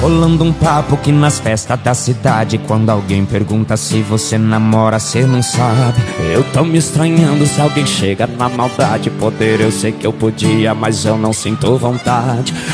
Rolando um papo que nas festas da cidade, quando alguém pergunta se você namora, cê não sabe. Eu tô me estranhando se alguém chega na maldade. Poder eu sei que eu podia, mas eu não sinto vontade.